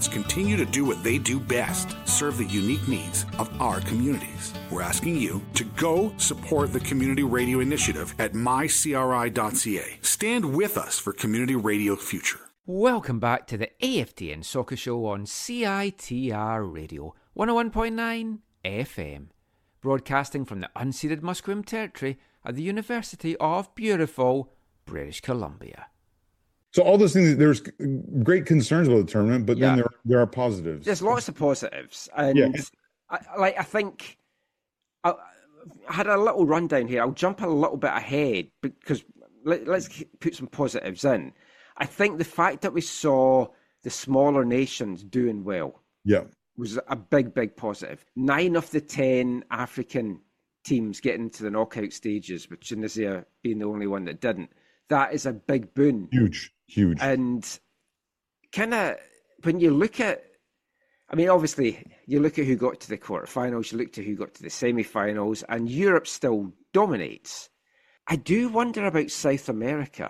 tournaments continue to do what they do best, serve the unique needs of our communities. We're asking you to go support the Community Radio Initiative at mycri.ca. Stand with us for Community Radio Future. Welcome back to the AFTN Soccer Show on CITR Radio 101.9 FM, broadcasting from the unceded Musqueam Territory at the University of beautiful British Columbia. So all those things, there's great concerns about the tournament, but then there are positives. There's lots of positives, and I think I had a little rundown here. I'll jump a little bit ahead because let's put some positives in. I think the fact that we saw the smaller nations doing well was a big positive. 9 of the 10 African teams getting into the knockout stages, with Tunisia being the only one that didn't. That is a big boon. Huge. And kind of, when you look at, I mean, obviously, you look at who got to the quarterfinals, you look to who got to the semi-finals, and Europe still dominates. I do wonder about South America.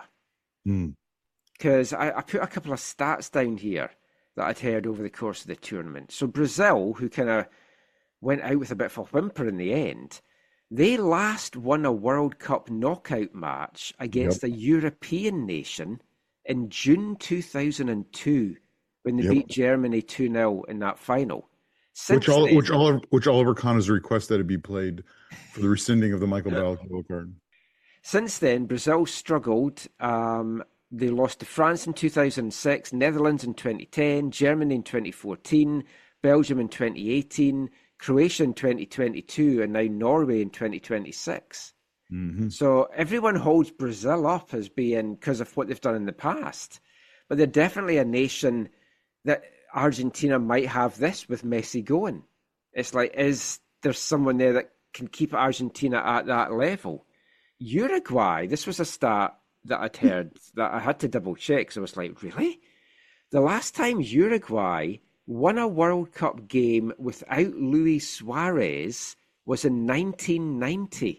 Because I put a couple of stats down here that I'd heard over the course of the tournament. So Brazil, who kind of went out with a bit of a whimper in the end, they last won a World Cup knockout match against a European nation in June 2002 when they beat Germany 2-0 in that final. Which Oliver Kahn has requested that it be played for the rescinding of the Michael Ballack yellow card. Since then, Brazil struggled. They lost to France in 2006, Netherlands in 2010, Germany in 2014, Belgium in 2018, Croatia in 2022, and now Norway in 2026. So everyone holds Brazil up as being because of what they've done in the past. But they're definitely a nation that Argentina might have this with Messi going. It's like, is there someone there that can keep Argentina at that level? Uruguay, this was a stat that I'd heard that I had to double check. So I was like, really? The last time Uruguay won a World Cup game without Luis Suarez was in 1990.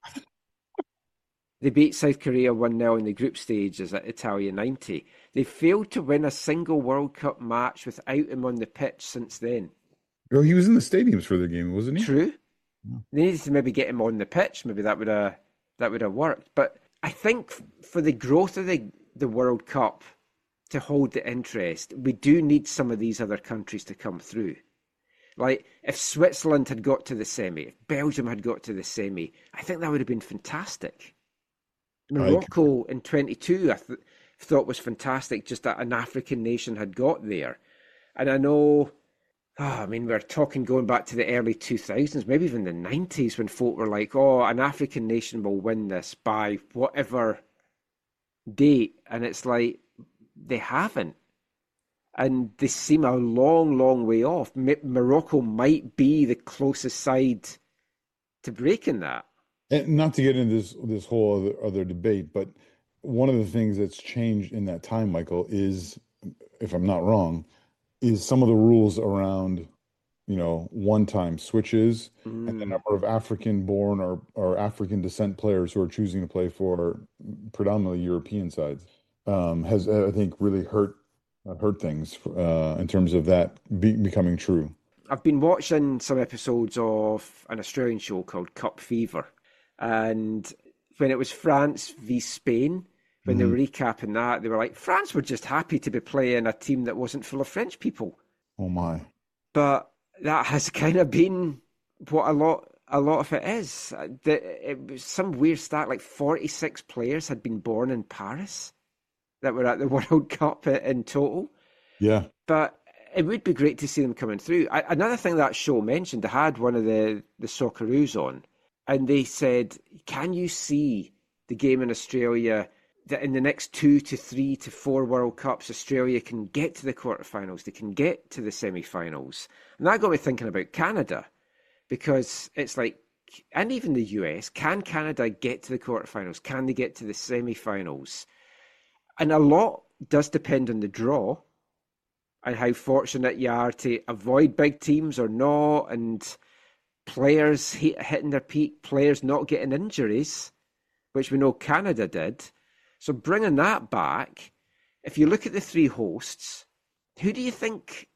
They beat South Korea 1-0 in the group stages at Italia 90. They failed to win a single World Cup match without him on the pitch since then. Well, he was in the stadiums for the game, wasn't he? True. Yeah. They needed to maybe get him on the pitch. Maybe that would have worked. But I think for the growth of the World Cup to hold the interest, we do need some of these other countries to come through. Like, if Switzerland had got to the semi, if Belgium had got to the semi, I think that would have been fantastic. Morocco in 22, I thought was fantastic, just that an African nation had got there. And I know, we're talking going back to the early 2000s, maybe even the 90s, when folk were like, an African nation will win this by whatever date. And it's like, they haven't. And they seem a long way off. Morocco might be the closest side to breaking that. And not to get into this whole other debate, but one of the things that's changed in that time, Michael, is, if I'm not wrong, is some of the rules around, one-time switches and the number of African-born or African descent players who are choosing to play for predominantly European sides has, I think, really hurt things in terms of that becoming true. I've been watching some episodes of an Australian show called Cup Fever. And when it was France v Spain, when they were recapping that, they were like, France were just happy to be playing a team that wasn't full of French people. Oh my! But that has kind of been what a lot of it is. It was some weird stat, like 46 players had been born in Paris that were at the World Cup in total. Yeah. But it would be great to see them coming through. Another thing that show mentioned, they had one of the Socceroos on, and they said, can you see the game in Australia that in the next 2 to 3 to 4 World Cups, Australia can get to the quarterfinals, they can get to the semi-finals? And that got me thinking about Canada, because it's like, and even the US, can Canada get to the quarterfinals? Can they get to the semi-finals? And a lot does depend on the draw and how fortunate you are to avoid big teams or not, and players hitting their peak, players not getting injuries, which we know Canada did. So bringing that back, if you look at the 3 hosts, who do you think